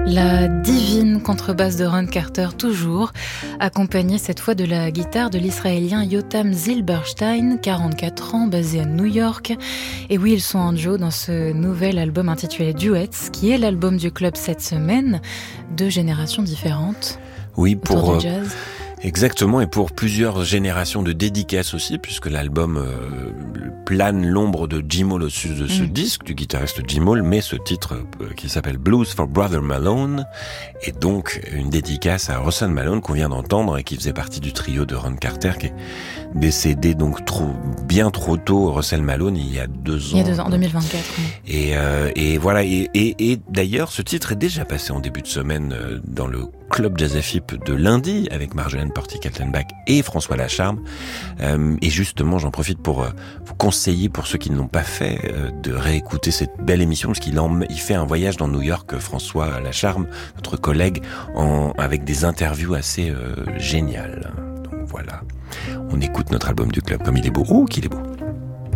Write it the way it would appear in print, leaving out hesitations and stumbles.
La divine contrebasse de Ron Carter, toujours, accompagnée cette fois de la guitare de l'Israélien Yotam Zilberstein, 44 ans, basé à New York. Et oui, ils sont en duo dans ce nouvel album intitulé Duets, qui est l'album du club cette semaine, 2 générations différentes. Oui, pour du jazz. Exactement, et pour plusieurs générations de dédicaces aussi, puisque l'album plane l'ombre de Jim Hall au-dessus de ce disque, du guitariste Jim Hall, mais ce titre qui s'appelle Blues for Brother Malone, est donc une dédicace à Russell Malone qu'on vient d'entendre et qui faisait partie du trio de Ron Carter, qui est décédé donc bien trop tôt, Russell Malone, il y a 2 ans. Il y a 2 ans, en 2024. Oui. Et voilà, et d'ailleurs, ce titre est déjà passé en début de semaine dans le Club Jazz FIP de lundi avec Marjolaine Porty-Kaltenbach et François Lacharme. Et justement, j'en profite pour vous conseiller, pour ceux qui ne l'ont pas fait, de réécouter cette belle émission, parce qu'il fait un voyage dans New York, François Lacharme, notre collègue, avec des interviews assez géniales. Donc voilà, on écoute notre album du club comme il est beau. Oh, qu'il est beau!